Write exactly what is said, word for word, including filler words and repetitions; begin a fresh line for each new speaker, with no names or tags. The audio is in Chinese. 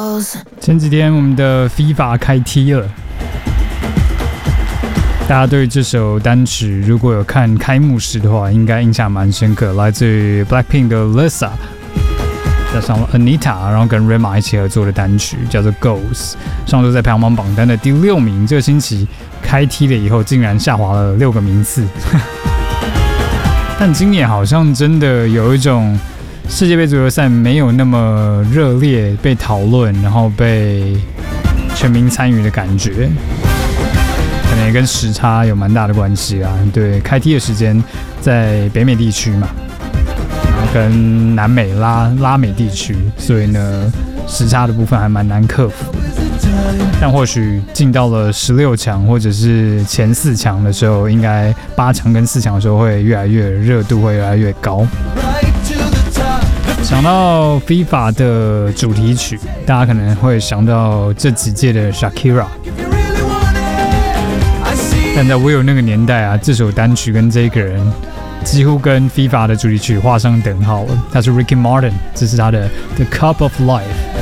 前几天我们的 FIFA 开踢了，大家对这首单曲如果有看开幕式的话，应该印象蛮深刻，来自于 Blackpink 的 Lisa 加上 Anita， 然后跟 Rema 一起合作的单曲叫做 Goals， 上周在排行榜榜单的第六名，这个星期开踢了以后竟然下滑了六个名次但今年好像真的有一种世界杯足球赛没有那么热烈被讨论，然后被全民参与的感觉，可能也跟时差有蛮大的关系啦。对，开踢的时间在北美地区嘛，然后跟南美拉拉美地区，所以呢时差的部分还蛮难克服的。但或许进到了十六强或者是前四强的时候，应该八强跟四强的时候会越来越热度会越来越高。想到 FIFA 的主题曲，大家可能会想到这几届的 Shakira， 但在我有那个年代啊，这首单曲跟这个人几乎跟 FIFA 的主题曲画上等号了。他是 Ricky Martin， 这是他的 The Cup of Life。